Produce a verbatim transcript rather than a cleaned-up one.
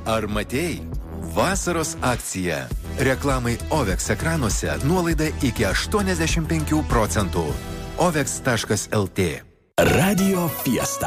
Ar matei? Vasaros akcija. Reklamai Ovex ekranuose nuolaida iki aštuoniasdešimt penkių procentų. ovex taškas lt. Radio Fiesta.